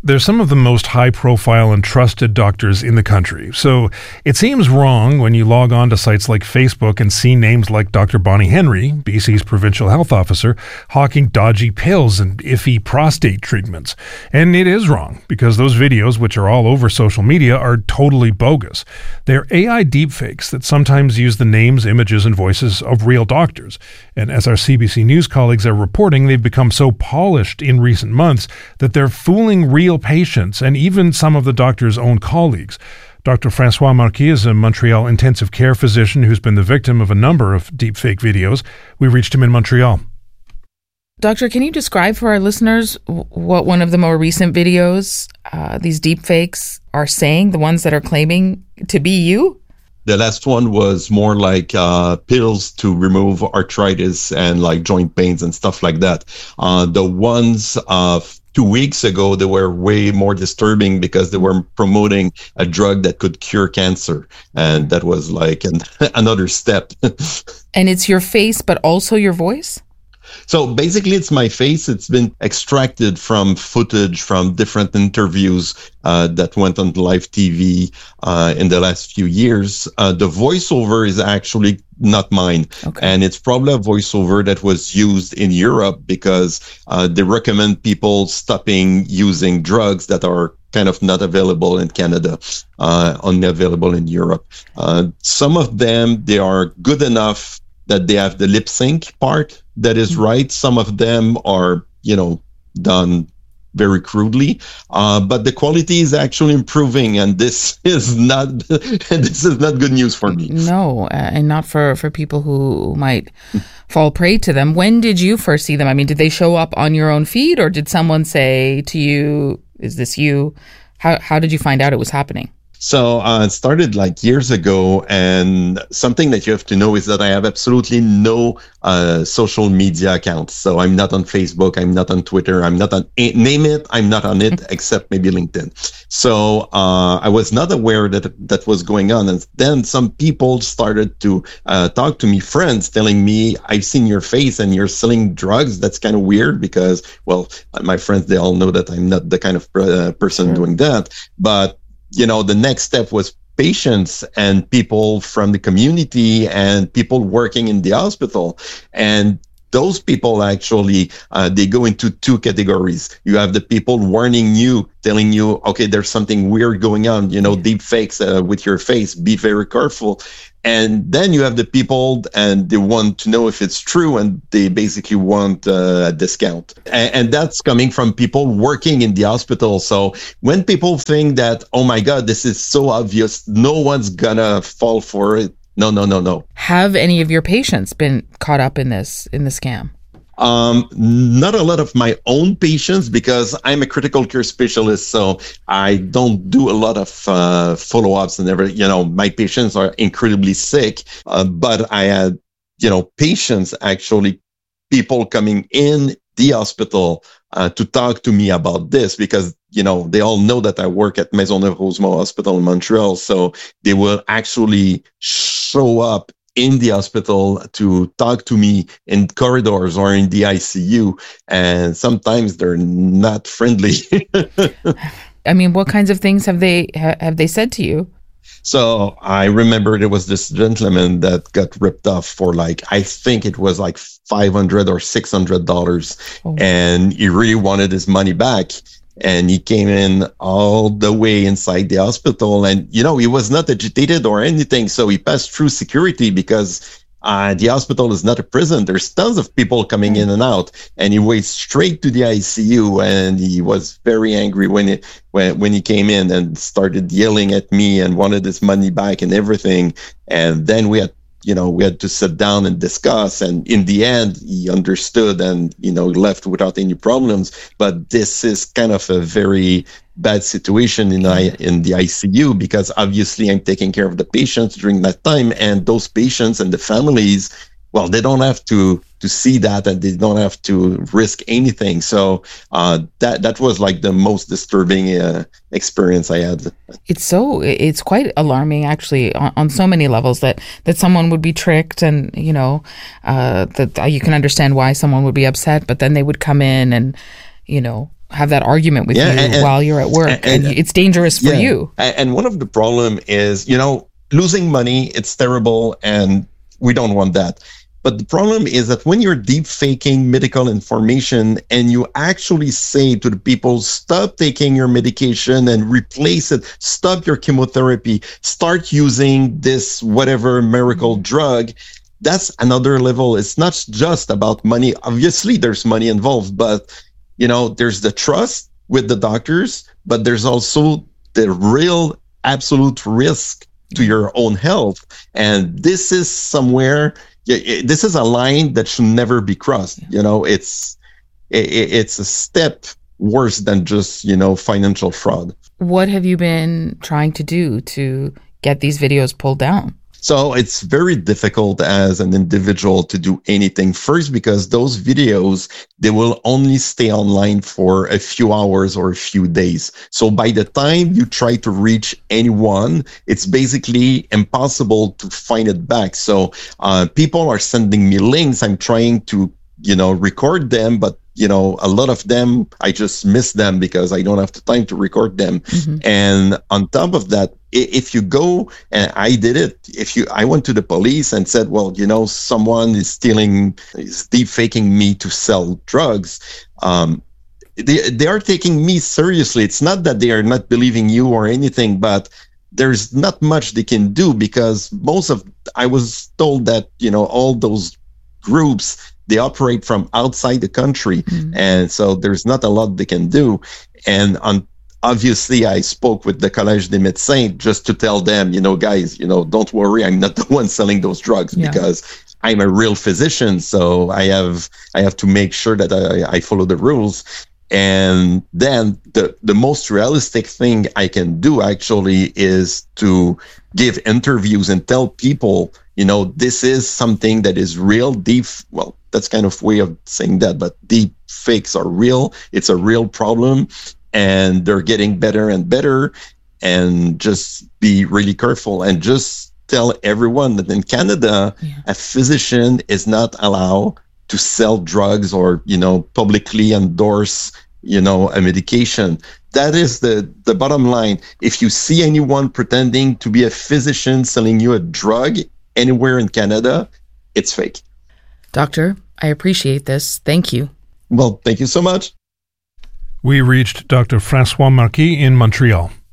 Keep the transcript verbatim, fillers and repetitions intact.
They're some of the most high-profile and trusted doctors in the country. So it seems wrong when you log on to sites like Facebook and see names like Doctor Bonnie Henry, B C's provincial health officer, hawking dodgy pills and iffy prostate treatments. And it is wrong, because those videos, which are all over social media, are totally bogus. They're A I deepfakes that sometimes use the names, images, and voices of real doctors. And as our C B C News colleagues are reporting, they've become so polished in recent months that they're fooling real patients and even some of the doctor's own colleagues. Doctor Francois Marquis is a Montreal intensive care physician who's been the victim of a number of deepfake videos. We reached him in Montreal. Doctor, can you describe for our listeners what one of the more recent videos, uh, these deepfakes, are saying, the ones that are claiming to be you? The last one was more like uh, pills to remove arthritis and like joint pains and stuff like that. Uh, the ones uh, two weeks ago, they were way more disturbing because they were promoting a drug that could cure cancer. And that was like an, another step. And it's your face, but also your voice? So basically, it's my face. It's been extracted from footage from different interviews uh, that went on live T V uh, in the last few years. Uh, the voiceover is actually not mine. Okay. And it's probably a voiceover that was used in Europe because uh, they recommend people stopping using drugs that are kind of not available in Canada, uh, only available in Europe. Uh, some of them, they are good enough that they have the lip sync part that is right. Some of them are, you know, done very crudely, uh, but the quality is actually improving, and this is not this is not good news for me. No, uh, and not for, for people who might fall prey to them. When did you first see them? I mean, did they show up on your own feed, or did someone say to you, "Is this you?" How how did you find out it was happening? So uh, it started like years ago, and something that you have to know is that I have absolutely no uh, social media accounts. So I'm not on Facebook, I'm not on Twitter, I'm not on, name it, I'm not on it, except maybe LinkedIn. So uh, I was not aware that that was going on. And then some people started to uh, talk to me, friends, telling me, I've seen your face and you're selling drugs. That's kind of weird because, well, my friends, they all know that I'm not the kind of uh, person sure. doing that. But you know, the next step was patients and people from the community and people working in the hospital. And those people actually, uh, they go into two categories. You have the people warning you, telling you, okay, there's something weird going on, you know, deep fakes uh, with your face, be very careful. And then you have the people and they want to know if it's true and they basically want uh, a discount. And, and that's coming from people working in the hospital. So when people think that, oh my God, this is so obvious, no one's gonna fall for it. No, no, no, no. Have any of your patients been caught up in this, in the scam? Um, not a lot of my own patients because I'm a critical care specialist, so I don't do a lot of uh, follow-ups and everything. You know, my patients are incredibly sick, uh, but I had, you know, patients actually, people coming in the hospital uh, to talk to me about this because, you know, they all know that I work at Maisonneuve-Rosemont Hospital in Montreal, so they will actually show up in the hospital to talk to me in corridors or in the I C U. And sometimes they're not friendly. I mean, what kinds of things have they ha- have they said to you? So I remember there was this gentleman that got ripped off for like, I think it was like five hundred dollars or six hundred dollars. Oh. And he really wanted his money back. And he came in all the way inside the hospital and, you know, he was not agitated or anything. So he passed through security because uh, the hospital is not a prison. There's tons of people coming in and out. And he went straight to the I C U and he was very angry when he, when, when he came in and started yelling at me and wanted his money back and everything. And then we had You know, we had to sit down and discuss. And in the end, he understood and, you know, left without any problems. But this is kind of a very bad situation in, I, in the I C U because obviously I'm taking care of the patients during that time. And those patients and the families, well, they don't have to to see that and they don't have to risk anything. So uh, that that was like the most disturbing uh, experience I had. It's so it's quite alarming, actually, on, on so many levels that that someone would be tricked, and you know uh, that you can understand why someone would be upset, but then they would come in and you know have that argument with Yeah, you and- and- while you're at work, and, and- and- it's dangerous for Yeah. you. A- And one of the problem is, you know, losing money, it's terrible, and we don't want that. But the problem is that when you're deep faking medical information and you actually say to the people, stop taking your medication and replace it, stop your chemotherapy, start using this whatever miracle drug, that's another level. It's not just about money. Obviously, there's money involved, but, you know, there's the trust with the doctors, but there's also the real absolute risk to your own health. And this is somewhere... Yeah, this is a line that should never be crossed. You know, it's it, it's a step worse than just, you know, financial fraud. What have you been trying to do to get these videos pulled down? So it's very difficult as an individual to do anything. First, because those videos, they will only stay online for a few hours or a few days. So by the time you try to reach anyone, it's basically impossible to find it back. So uh, people are sending me links. I'm trying to, you know, record them, but you know, a lot of them, I just miss them because I don't have the time to record them. Mm-hmm. And on top of that, if you go, and I did it, if you, I went to the police and said, well, you know, someone is stealing, is deep faking me to sell drugs. Um, they, they are taking me seriously. It's not that they are not believing you or anything, but there's not much they can do because most of, I was told that, you know, all those groups, they operate from outside the country. Mm-hmm. And so there's not a lot they can do. And on, obviously, I spoke with the Collège des Médecins just to tell them, you know, guys, you know, don't worry, I'm not the one selling those drugs yeah. because I'm a real physician. So I have I have to make sure that I, I follow the rules. And then the, the most realistic thing I can do actually is to give interviews and tell people, you know, this is something that is real. Deep, well, that's kind of way of saying that, but deep fakes are real. It's a real problem and they're getting better and better. And just be really careful and just tell everyone that in Canada, yeah. a physician is not allowed to sell drugs or, you know, publicly endorse, you know, a medication. That is the, the bottom line. If you see anyone pretending to be a physician selling you a drug anywhere in Canada, it's fake. Doctor, I appreciate this. Thank you. Well, thank you so much. We reached Doctor Francois Marquis in Montreal.